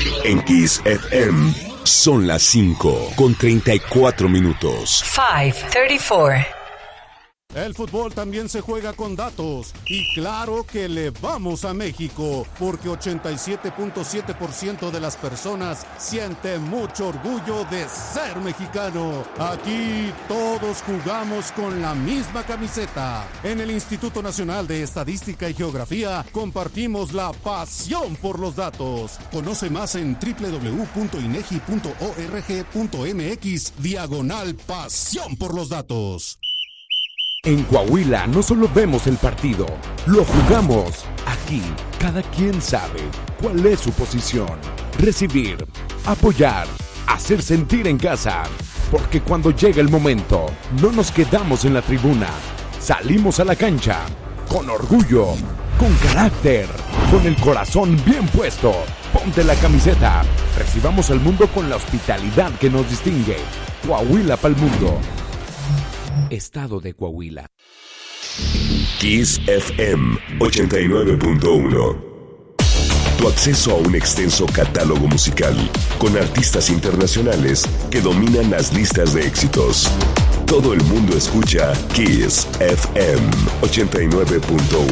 En Kiss FM son las 5:34. 5:34. El fútbol también se juega con datos y claro que le vamos a México porque 87.7% de las personas siente mucho orgullo de ser mexicano. Aquí todos jugamos con la misma camiseta. En el Instituto Nacional de Estadística y Geografía compartimos la pasión por los datos. Conoce más en www.inegi.org.mx/pasión por los datos. En Coahuila no solo vemos el partido, lo jugamos. Aquí, cada quien sabe cuál es su posición. Recibir, apoyar, hacer sentir en casa. Porque cuando llega el momento, no nos quedamos en la tribuna. Salimos a la cancha, con orgullo, con carácter, con el corazón bien puesto. Ponte la camiseta. Recibamos al mundo con la hospitalidad que nos distingue. Coahuila pa'l mundo. Estado de Coahuila. Kiss FM 89.1. Tu acceso a un extenso catálogo musical con artistas internacionales que dominan las listas de éxitos. Todo el mundo escucha Kiss FM 89.1.